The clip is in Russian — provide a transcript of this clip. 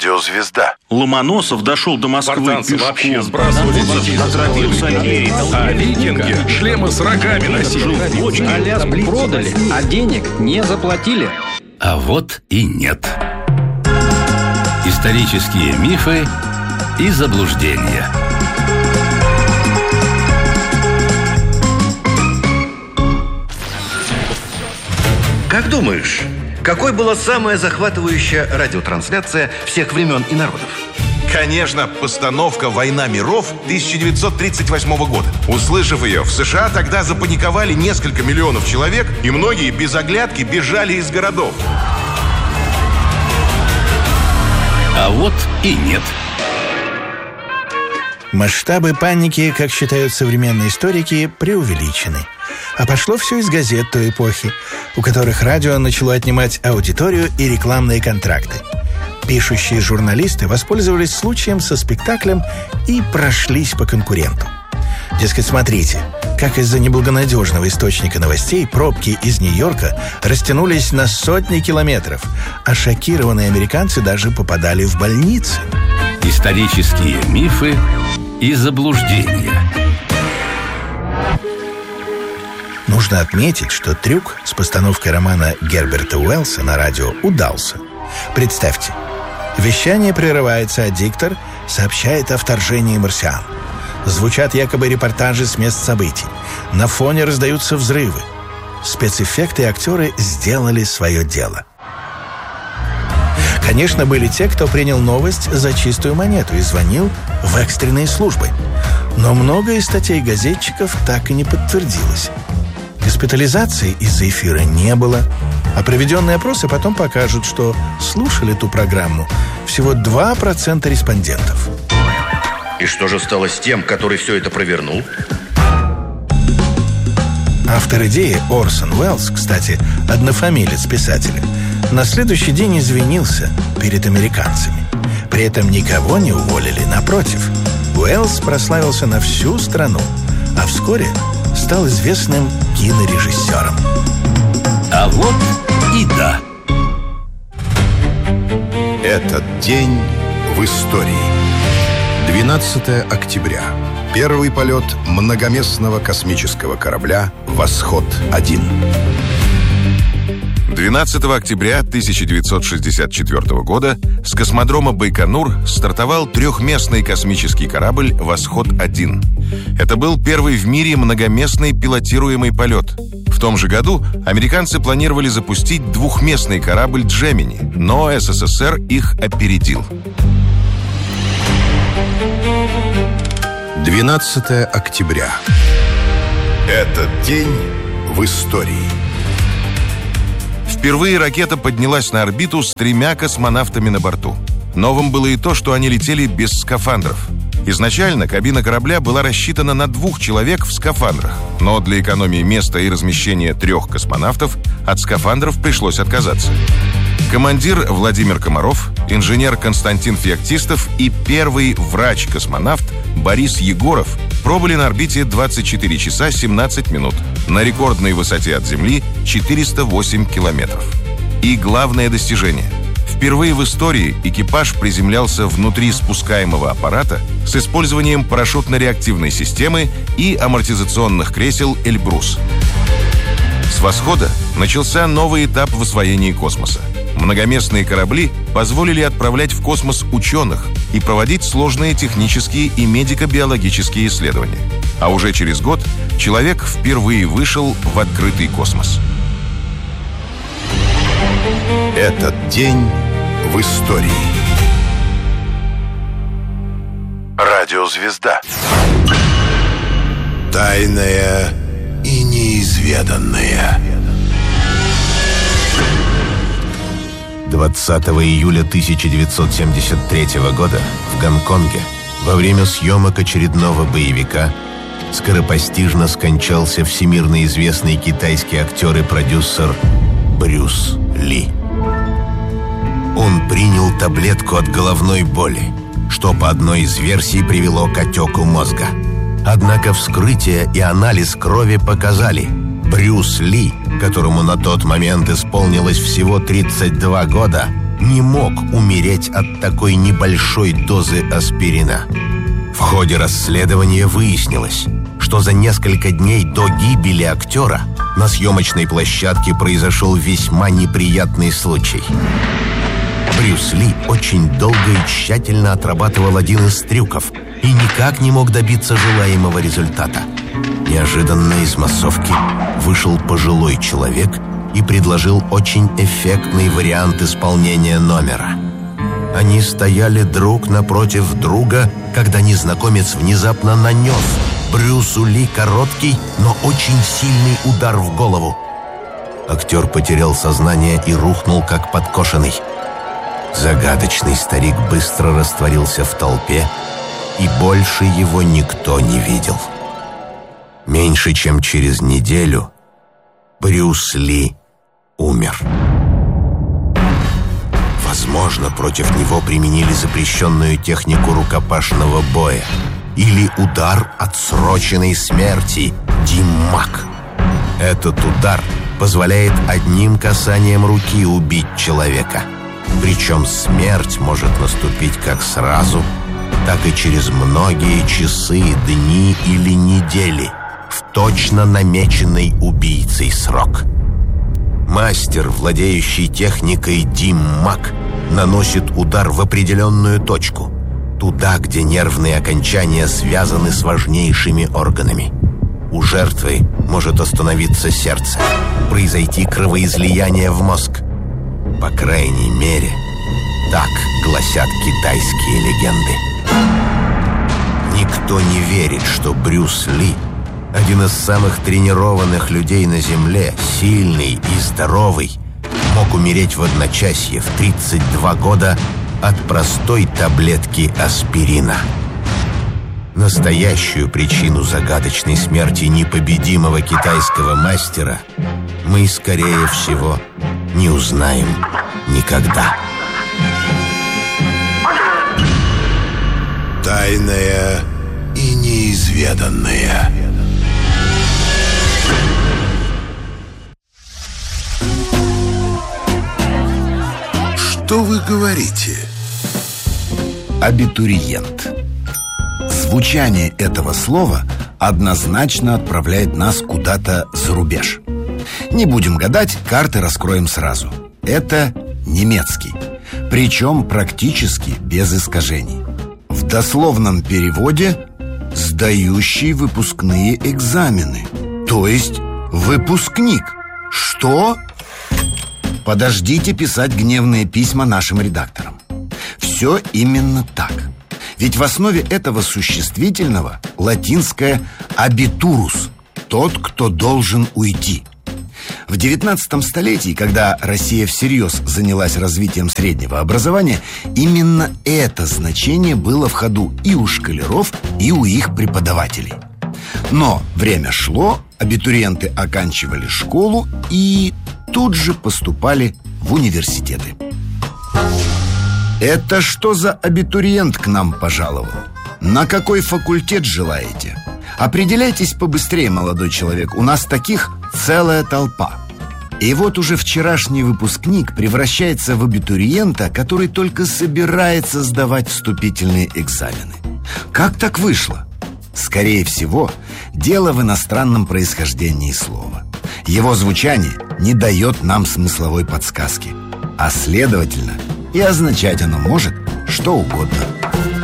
Радиозвезда. Ломоносов дошел до Москвы спартанцы пешком. вообще сбрасывали детей со строя, а викинги шлемы с рогами носили. Аляску продали, а денег не заплатили. А вот и нет. Исторические мифы и заблуждения. Как думаешь, какой была самая захватывающая радиотрансляция всех времен и народов? Конечно, постановка «Война миров» 1938 года. Услышав ее, в США тогда запаниковали несколько миллионов человек, и многие без оглядки бежали из городов. А вот и нет. Масштабы паники, как считают современные историки, преувеличены. А пошло все из газет той эпохи, у которых радио начало отнимать аудиторию и рекламные контракты. Пишущие журналисты воспользовались случаем со спектаклем и прошлись по конкуренту. Дескать, смотрите, как из-за неблагонадежного источника новостей пробки из Нью-Йорка растянулись на сотни километров, а шокированные американцы даже попадали в больницы. Исторические мифы и заблуждения. Нужно отметить, что трюк с постановкой романа Герберта Уэллса на радио удался. Представьте, вещание прерывается, а диктор сообщает о вторжении марсиан. Звучат якобы репортажи с мест событий. На фоне раздаются взрывы. Спецэффекты и актеры сделали свое дело. Конечно, были те, кто принял новость за чистую монету и звонил в экстренные службы. Но многое из статей газетчиков так и не подтвердилось. Госпитализации из-за эфира не было, а проведенные опросы потом покажут, что слушали ту программу всего 2% респондентов. И что же стало с тем, который все это провернул? Автор идеи Орсон Уэллс, кстати, однофамилец писателя, на следующий день извинился перед американцами. При этом никого не уволили, напротив. Уэллс прославился на всю страну, а вскоре стал известным кинорежиссером. А вот и да. Этот день в истории. 12 октября. Первый полет многоместного космического корабля «Восход-1». 12 октября 1964 года с космодрома Байконур стартовал трехместный космический корабль «Восход-1». Это был первый в мире многоместный пилотируемый полет. В том же году американцы планировали запустить двухместный корабль «Джемини», но СССР их опередил. 12 октября. Этот день в истории. Впервые ракета поднялась на орбиту с 3 космонавтами на борту. Новым было и то, что они летели без скафандров. Изначально кабина корабля была рассчитана на 2 человек в скафандрах, но для экономии места и размещения 3 космонавтов от скафандров пришлось отказаться. Командир Владимир Комаров, инженер Константин Феоктистов и первый врач-космонавт Борис Егоров пробыли на орбите 24 часа 17 минут на рекордной высоте от Земли 408 километров. И главное достижение. Впервые в истории экипаж приземлялся внутри спускаемого аппарата с использованием парашютно-реактивной системы и амортизационных кресел «Эльбрус». С «Восхода» начался новый этап в освоении космоса. Многоместные корабли позволили отправлять в космос ученых и проводить сложные технические и медико-биологические исследования. А уже через год человек впервые вышел в открытый космос. Этот день в истории. Радиозвезда. Тайное и неизведанное. 20 июля 1973 года в Гонконге во время съемок очередного боевика скоропостижно скончался всемирно известный китайский актер и продюсер Брюс Ли. Он принял таблетку от головной боли, что по одной из версий привело к отеку мозга. Однако вскрытие и анализ крови показали, Брюс Ли, которому на тот момент исполнилось всего 32 года, не мог умереть от такой небольшой дозы аспирина. В ходе расследования выяснилось, что за несколько дней до гибели актера на съемочной площадке произошел весьма неприятный случай. Брюс Ли очень долго и тщательно отрабатывал один из трюков и никак не мог добиться желаемого результата. Неожиданно из массовки вышел пожилой человек и предложил очень эффектный вариант исполнения номера. Они стояли друг напротив друга, когда незнакомец внезапно нанес Брюсу Ли короткий, но очень сильный удар в голову. Актер потерял сознание и рухнул, как подкошенный. Загадочный старик быстро растворился в толпе, и больше его никто не видел. Меньше чем через неделю Брюс Ли умер. Возможно, против него применили запрещенную технику рукопашного боя или удар отсроченной смерти – Диммак. Этот удар позволяет одним касанием руки убить человека. Причем смерть может наступить как сразу, так и через многие часы, дни или недели в точно намеченный убийцей срок. Мастер, владеющий техникой Диммак, наносит удар в определенную точку, туда, где нервные окончания связаны с важнейшими органами. У жертвы может остановиться сердце, произойти кровоизлияние в мозг. По крайней мере, так гласят китайские легенды. Никто не верит, что Брюс Ли, один из самых тренированных людей на Земле, сильный и здоровый, мог умереть в одночасье в 32 года от простой таблетки аспирина. Настоящую причину загадочной смерти непобедимого китайского мастера мы, скорее всего, не узнаем никогда. Тайное и неизведанное. Что вы говорите? Абитуриент. Звучание этого слова однозначно отправляет нас куда-то за рубеж. Не будем гадать, карты раскроем сразу. Это немецкий, причем практически без искажений. В дословном переводе «сдающий выпускные экзамены», то есть «выпускник». Что? Подождите писать гневные письма нашим редакторам. Все именно так. Ведь в основе этого существительного латинское «абитурус» – тот, кто должен уйти. В 19 столетии, когда Россия всерьез занялась развитием среднего образования, именно это значение было в ходу и у школяров, и у их преподавателей. Но время шло, абитуриенты оканчивали школу и тут же поступали в университеты. Это что за абитуриент к нам пожаловал? На какой факультет желаете? Определяйтесь побыстрее, молодой человек. У нас таких целая толпа. И вот уже вчерашний выпускник превращается в абитуриента, который только собирается сдавать вступительные экзамены. Как так вышло? Скорее всего, дело в иностранном происхождении слова. Его звучание не дает нам смысловой подсказки, а следовательно, и означать оно может что угодно.